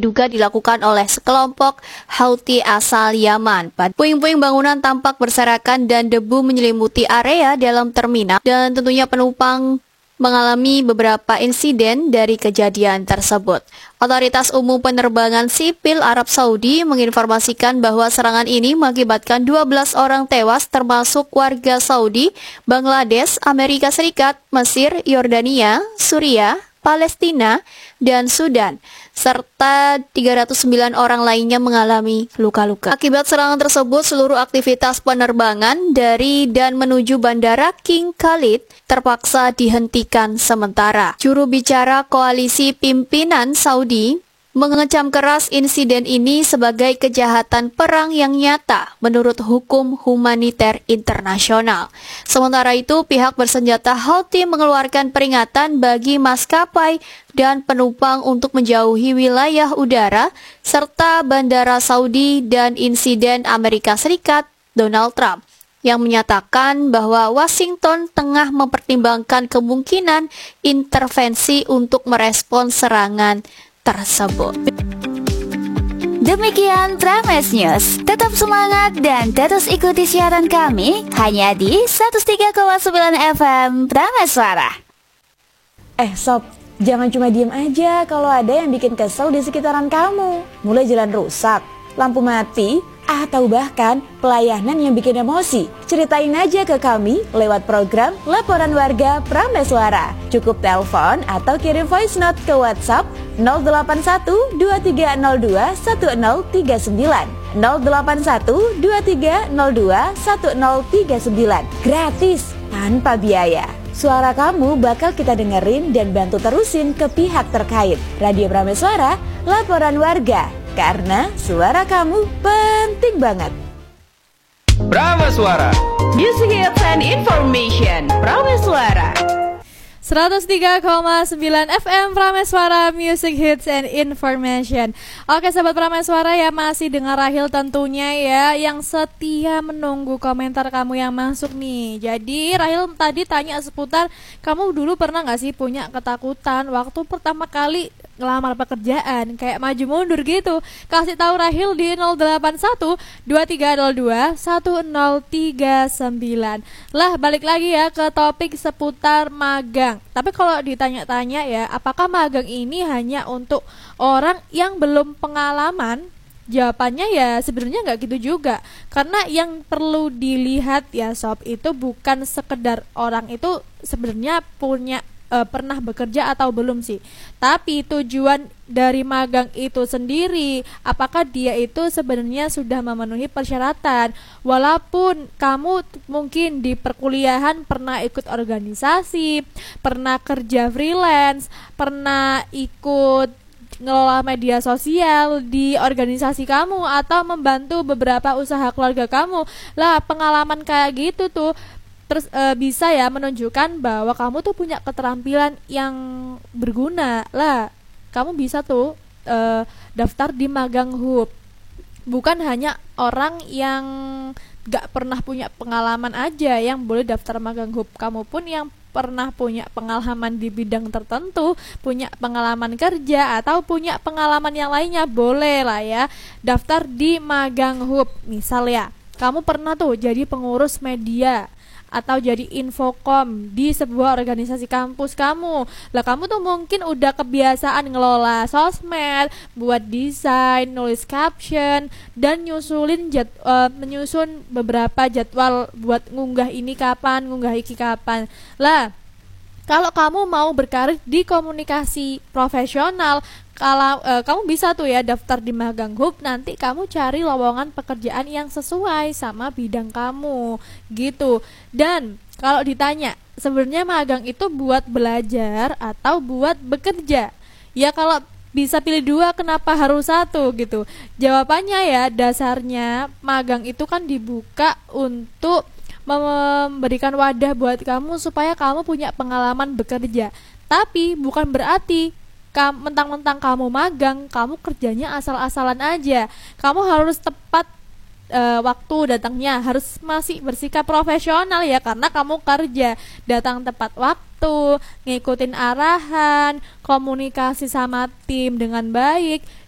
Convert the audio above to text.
diduga dilakukan oleh sekelompok Houthi asal Yaman. Puing-puing bangunan tampak berserakan dan debu menyelimuti area dalam terminal dan tentunya penumpang mengalami beberapa insiden dari kejadian tersebut. Otoritas Umum Penerbangan Sipil Arab Saudi menginformasikan bahwa serangan ini mengakibatkan 12 orang tewas termasuk warga Saudi, Bangladesh, Amerika Serikat, Mesir, Yordania, Suriah, Palestina, dan Sudan, serta 309 orang lainnya mengalami luka-luka. Akibat serangan tersebut, seluruh aktivitas penerbangan dari dan menuju Bandara King Khalid terpaksa dihentikan sementara. Juru bicara Koalisi Pimpinan Saudi mengecam keras insiden ini sebagai kejahatan perang yang nyata menurut hukum humaniter internasional. Sementara itu, pihak bersenjata Houthi mengeluarkan peringatan bagi maskapai dan penumpang untuk menjauhi wilayah udara serta bandara Saudi dan insiden Amerika Serikat Donald Trump yang menyatakan bahwa Washington tengah mempertimbangkan kemungkinan intervensi untuk merespons serangan tersebut. Demikian Prames News. Tetap semangat dan terus ikuti siaran kami hanya di 103,9 FM Prames Suara. Sob, jangan cuma diem aja kalau ada yang bikin kesel di sekitaran kamu. Mulai jalan rusak, lampu mati, atau bahkan pelayanan yang bikin emosi. Ceritain aja ke kami lewat program Laporan Warga Prames Suara. Cukup telepon atau kirim voice note ke WhatsApp 081 2302 1039 081 2302 1039. Gratis, tanpa biaya. Suara kamu bakal kita dengerin dan bantu terusin ke pihak terkait. Radio Prames Suara, Laporan Warga. Karena suara kamu penting banget. Prames Suara, Music Hits and Information. Prames Suara 103,9 FM Prames Suara, Music Hits and Information. Oke sahabat Prames Suara ya, masih dengan Rahil tentunya ya, yang setia menunggu komentar kamu yang masuk nih. Jadi Rahil tadi tanya seputar, kamu dulu pernah gak sih punya ketakutan waktu pertama kali ngelamar pekerjaan, kayak maju mundur gitu? Kasih tahu Rahil di 081 2302 1039. Lah balik lagi ya ke topik seputar magang. Tapi kalau ditanya-tanya ya, apakah magang ini hanya untuk orang yang belum pengalaman? Jawabannya ya sebenarnya nggak gitu juga. Karena yang perlu dilihat ya sob, itu bukan sekedar orang itu sebenarnya punya pernah bekerja atau belum sih, tapi tujuan dari magang itu sendiri, apakah dia itu sebenarnya sudah memenuhi persyaratan. Walaupun kamu mungkin di perkuliahan pernah ikut organisasi, pernah kerja freelance, pernah ikut ngelola media sosial di organisasi kamu, atau membantu beberapa usaha keluarga kamu, lah pengalaman kayak gitu tuh terus bisa ya menunjukkan bahwa kamu tuh punya keterampilan yang berguna. Lah kamu bisa tuh daftar di magang hub. Bukan hanya orang yang gak pernah punya pengalaman aja yang boleh daftar magang hub. Kamu pun yang pernah punya pengalaman di bidang tertentu, punya pengalaman kerja atau punya pengalaman yang lainnya, boleh lah ya daftar di magang hub. Misal ya, kamu pernah tuh jadi pengurus media atau jadi infokom di sebuah organisasi kampus kamu. Lah kamu tuh mungkin udah kebiasaan ngelola sosmed, buat desain, nulis caption, dan menyusun beberapa jadwal buat ngunggah ini kapan, ngunggah iki kapan. Lah kalau kamu mau berkarir di komunikasi profesional, kalau kamu bisa tuh ya daftar di magang hub. Nanti kamu cari lowongan pekerjaan yang sesuai sama bidang kamu gitu. Dan kalau ditanya sebenarnya magang itu buat belajar atau buat bekerja, ya kalau bisa pilih dua, kenapa harus satu gitu? Jawabannya ya, dasarnya magang itu kan dibuka untuk memberikan wadah buat kamu supaya kamu punya pengalaman bekerja. Tapi bukan berarti mentang-mentang kamu magang, kamu kerjanya asal-asalan aja. Kamu harus tepat waktu datangnya, harus masih bersikap profesional ya, karena kamu kerja. Datang tepat waktu, ngikutin arahan, komunikasi sama tim dengan baik.